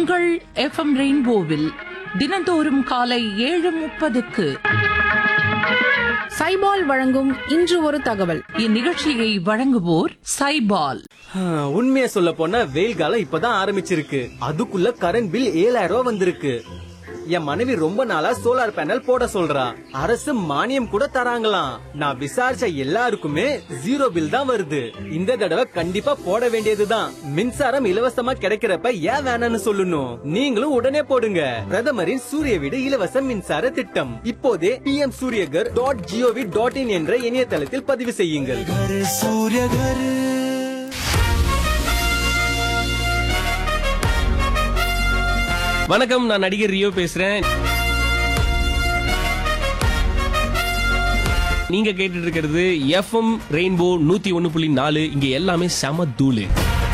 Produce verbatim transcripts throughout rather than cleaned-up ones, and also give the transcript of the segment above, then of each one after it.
உங்கள் எஃப்எம் ரெயின்போவில் தினந்தோறும் காலை ஏழு முப்பதுக்கு சைபால் வழங்கும் இன்று ஒரு தகவல். இந்நிகழ்ச்சியை வழங்குவோர் சைபால். உண்மையை சொல்ல போனா வெயில் காலம் இப்பதான் ஆரம்பிச்சிருக்கு. அதுக்குள்ள கரண்ட் பில் ஏழாயிரம் ரூபாய் வந்திருக்கு. என் மனைவி ரொம்ப நாளா சோலார் பேனல் போட சொல்றா. அரசு மானியம் கூட தராங்களாம். நான் விசாரிச்ச எல்லாருக்குமே ஜீரோ பில் தான் வருது. இந்த தடவை கண்டிப்பா போட வேண்டியதுதான். மின்சாரம் இலவசமா கிடைக்கிறப்ப ஏன் வேணாம்னு சொல்லணும். நீங்களும் உடனே போடுங்க. பிரதமரின் சூரிய வீடு இலவச மின்சார திட்டம் இப்போதே B M Surya Ghar dot gov dot in என்ற இணையதளத்தில் பதிவு செய்யுங்கள். வணக்கம், நான் நடிகர் ரியோ பேசுறேன். நீங்க கேட்டுட்டு இருக்கிறது எஃப்எம் ரெயின்போ நூத்தி ஒன்னு புள்ளி நாலு. இங்க எல்லாமே செம தூளு.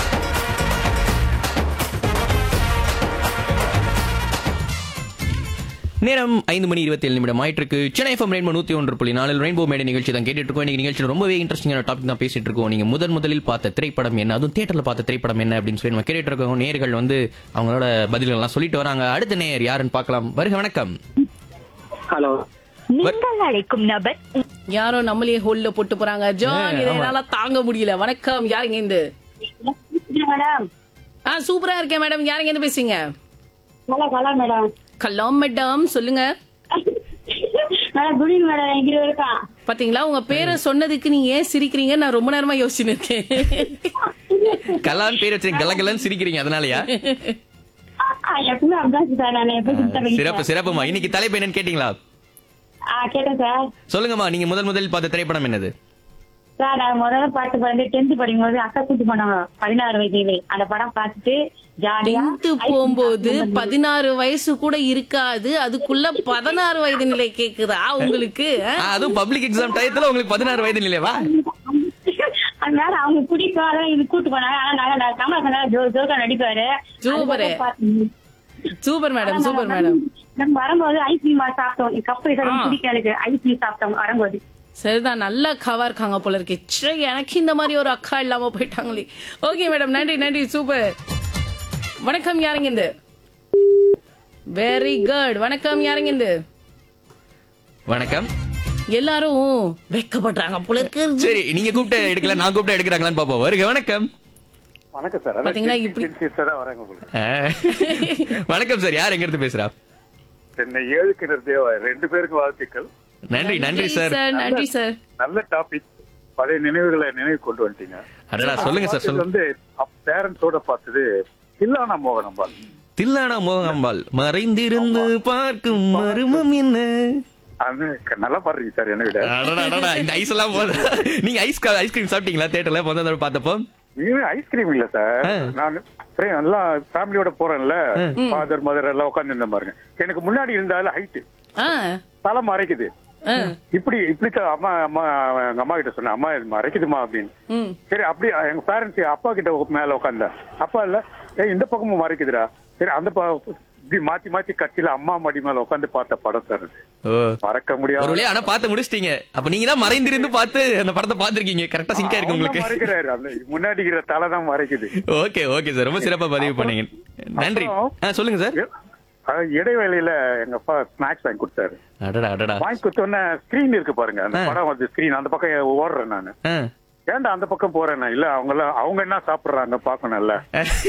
நேரம் ஐந்து மணி இருபத்தி ஏழு நிமிடம் ஆயிட்டு இருக்கு. சென்னை எஃப்எம் ரெயின்போ நூத்தி ஒன்று புள்ளி நாலு ரெயின்போ மேடை நிகழ்ச்சி தான் கேட்டுட்டு இருக்கோம். இன்னைக்கு நிகழ்ச்சியில் ரொம்பவே இன்ட்ரெஸ்டிங்கான டாபிக் தான் பேசிட்டு இருக்கோம். நீங்க முதன் முதலில் பார்த்த திரைப்படம் என்ன, அதுவும் தியேட்டர்ல பார்த்த திரைப்படம் என்ன அப்படின்னு சொல்லி நம்ம கேட்டுட்டு இருக்கோம். நேயர்கள் வந்து அவங்களோட பதில்கள் எல்லாம் சொல்லிட்டு வராங்க. அடுத்த நேயர் யாருன்னு பார்க்கலாம். வருக, வணக்கம். ஹலோ, நீங்கள் அழைக்கும் நபர் யாரோ நம்மளே ஹோல்ல போட்டு போறாங்க. ஜான், இதனால தாங்க முடியல. வணக்கம், யாருங்க இந்த? மேடம். ஆ, சூப்பரா இருக்கேன் மேடம். யாருங்க இருந்து பேசுறீங்க? Hello hello madam. Kalam madam, சொல்லுங்க. Madam good evening madam. எங்க இருக்கா பாத்தீங்களா, உங்க பேரை சொன்னதுக்கு நீங்க ஏன் சிரிக்கிறீங்க? நான் ரொம்ப நேரமா யோசிச்சுன்னு இருக்கேன். கலான் பேர் வச்சு கலகலன்னு சிரிக்கிறீங்க, அதனாலயா? எப்பவுமே அப்படிதான் சார். நான் எப்படி சிறப்பு சிறப்புமா. இன்னைக்கு தலைப்பு என்னன்னு கேட்டீங்களா? கேட்டேன் சார். சொல்லுங்கம்மா, நீங்க முதல் முதலில் பார்த்த திரைப்படம் என்னது? சார், நான் முதல்ல பாட்டு வந்து டென்த் படிக்கும் போது அக்கா கூட்டு போனாங்க பதினாறு வயசுல. அந்த படம் பார்த்துட்டு ஜாலியா போகும்போது பதினாறு வயசு கூட இருக்காது, அதுக்குள்ள பதினாறு வயது நிலை கேக்குதா உங்களுக்கு? அதுவும் பப்ளிக் எக்ஸாம் டயத்துல உங்களுக்கு பதினாறு வயது நிலையவா? அதனால அவங்க பிடிக்கும், அதான் இது கூட்டு போனாங்க. ஆனா நாங்க Kamal Haasan Joe ஜோகா நடிப்பாரு. Super super madam, super madam. நம்ம வரும்போது ஐஸ்கிரீம் சாப்பிட்டோம். கப்பு பிடிக்காது, ஐஸ்கிரீம் சாப்பிட்டோம் வரும்போது. சரிதான், நல்ல அக்காவா இருக்காங்க போல இருக்கு. எனக்கு இந்த மாதிரி ஒரு அக்கா இல்லாம போயிட்டாங்களே. ஓகே மேடம், நன்றி நன்றி, சூப்பர். வணக்கம், யாருங்க இந்த? Very good. வணக்கம், யாருங்க இந்த? வணக்கம். எல்லாரும் வெக்கப்படுறாங்க போல இருக்கு. சரி, நீங்க கூப்பிட்டு எடுக்கல, நான் கூப்பிட்டு எடுக்கிறாங்களான்னு பாப்போம். வருக, வணக்கம். வணக்கம் சார். பாத்தீங்களா இப்படி? வணக்கம் சார், யார் எங்க இருந்து பேசுறா? சென்னை ஏழு கிணறு தேவா. ரெண்டு பேருக்கு வாழ்த்துக்கள். நன்றி நன்றி சார். நன்றி சார். நல்ல டாபிக். பழைய நினைவுகளை நினைவு கொண்டு வந்துட்டீங்க. அடடா, சொல்லுங்க சார். சொல்லுங்க. வந்து பேரண்ட்ஸோட பார்த்தது தில்லானா மோகனம்பாள். தில்லானா மோகனம்பாள் மறைந்திருந்து பார்க்கும் மர்மம் என்ன? நல்லா பாடுறீங்க சார். என்ன விட இந்த ஐஸ் எல்லாம் போது. நீங்க ஐஸ் ஐஸ்கிரீம் சாப்பிட்டீங்களா தியேட்டர்ல முதல்ல பார்த்தப்போ? ஐஸ்கிரீம் இல்ல சார், நான் எல்லாம் ஃபேமிலியோட போறேன்ல, ஃபாதர் மதர் எல்லாம் உட்காந்து இருந்த பாருங்க. எனக்கு முன்னாடி இருந்தாலும் ஹைட்டு தலை மறைக்குது. இப்படி இப்படி அம்மா அம்மா எங்க அம்மா கிட்ட சொன்னேன், அம்மா இது மறைக்குதுமா அப்படின்னு. சரி, அப்படி எங்க பேரண்ட்ஸ் அப்பா கிட்ட மேல உட்காந்தா, அப்பா இல்ல ஏய் இந்த பக்கமும் மறைக்குதுடா. சரி, அந்த இப்படி மாத்தி மாத்தி கட்சியில அம்மா மடி மேல உட்காந்து பார்த்த படம் சார். மறக்க முடியாது. ஆனா பார்த்து முடிச்சிட்டீங்க. அப்ப நீங்க தான் மறைந்திருந்து பார்த்து அந்த படத்தை பாத்துருக்கீங்க. கரெக்டா சிங்கா இருக்கு உங்களுக்கு. மறைக்கிறாரு, அந்த முன்னாடி இருக்கிற தலை தான் மறைக்குது. ஓகே ஓகே சார், ரொம்ப சிறப்பா பதிவு பண்ணீங்க. நன்றி. சொல்லுங்க சார். இடைவேளையில எங்க அப்பா ஸ்நாக்ஸ் வாங்கி கொடுத்தாரு. வாங்கி கொடுத்தோன்னே ஸ்கிரீன் இருக்கு பாருங்க, அந்த படம் வந்து ஸ்கிரீன் அந்த பக்கம் ஓடுறேன் நானு. ஏன்டா அந்த பக்கம் போறேன்? இல்ல அவங்க அவங்க என்ன சாப்பிடுறாங்க பாக்கணும்ல.